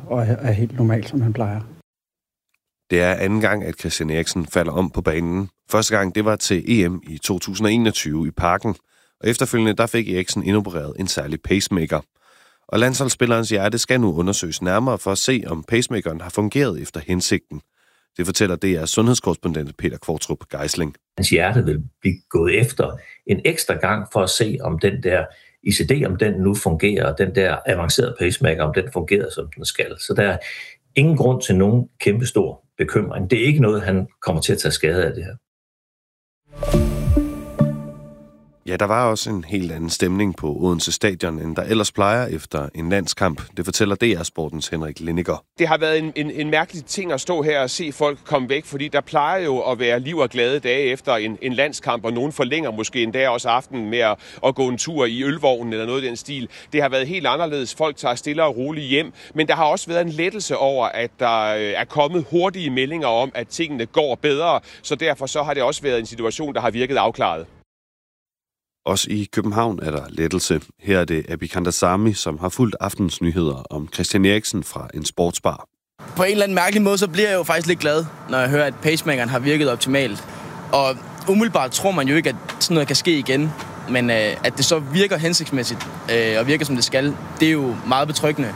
og er helt normal, som han plejer. Det er anden gang, at Christian Eriksen falder om på banen. Første gang, det var til EM i 2021 i Parken, og efterfølgende der fik Eriksen indopereret en særlig pacemaker. Og landsholdsspillerens hjerte skal nu undersøges nærmere for at se, om pacemakeren har fungeret efter hensigten. Det fortæller DR's sundhedskorrespondent Peter Kvartrup Geisling. Hans hjerte vil blive gået efter en ekstra gang for at se, om den der ICD, om den nu fungerer, den der avancerede pacemaker, om den fungerer, som den skal. Så der er ingen grund til nogen kæmpestor bekymring. Det er ikke noget, han kommer til at tage skade af det her. Ja, der var også en helt anden stemning på Odense Stadion, end der ellers plejer efter en landskamp. Det fortæller DR Sportens Henrik Lindiger. Det har været en mærkelig ting at stå her og se folk komme væk, fordi der plejer jo at være liv og glade dage efter en landskamp, og nogen forlænger måske endda også aftenen med at gå en tur i ølvognen eller noget i den stil. Det har været helt anderledes. Folk tager stille og roligt hjem, men der har også været en lettelse over, at der er kommet hurtige meldinger om, at tingene går bedre, så derfor så har det også været en situation, der har virket afklaret. Også i København er der lettelse. Her er det Abi Kandasamy, som har fulgt aftens nyheder om Christian Eriksen fra en sportsbar. På en eller anden mærkelig måde, så bliver jeg jo faktisk lidt glad, når jeg hører, at pacemakeren har virket optimalt. Og umiddelbart tror man jo ikke, at sådan noget kan ske igen. Men at det så virker hensigtsmæssigt og virker som det skal, det er jo meget betryggende.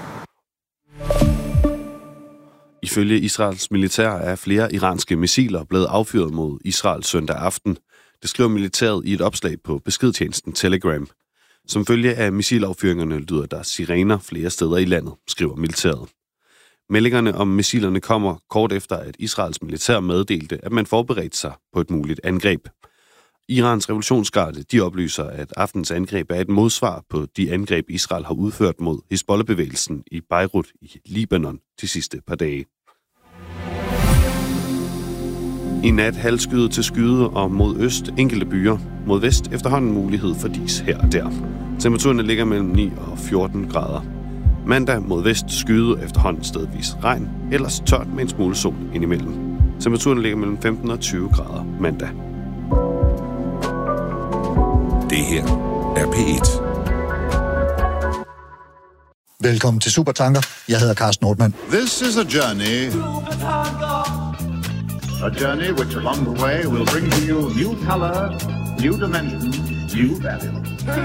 Ifølge Israels militær er flere iranske missiler blevet affyret mod Israel søndag aften. Det skriver militæret i et opslag på beskedtjenesten Telegram. Som følge af missilaffyringerne lyder der sirener flere steder i landet, skriver militæret. Meldingerne om missilerne kommer kort efter, at Israels militær meddelte, at man forberedte sig på et muligt angreb. Irans revolutionsgarde de oplyser, at aftens angreb er et modsvar på de angreb, Israel har udført mod Hizbollah-bevægelsen i Beirut i Libanon de sidste par dage. I nat halvskyet til skyde og mod øst enkelte byer. Mod vest efterhånden mulighed for dis her og der. Temperaturerne ligger mellem 9 og 14 grader. Mandag mod vest skyde efterhånden stedvis regn. Ellers tørt med en smule sol indimellem. Temperaturen ligger mellem 15 og 20 grader mandag. Det her er P1. Velkommen til Supertanker. Jeg hedder Carsten Nordmann. This is a journey. A journey which along the way will bring to you new color, new dimension, new value.